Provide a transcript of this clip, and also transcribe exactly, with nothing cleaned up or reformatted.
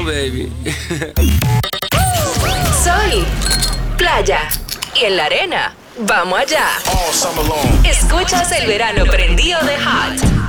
baby. Sol, playa y en la arena. Vamos allá. Escuchas el verano prendido de Hot.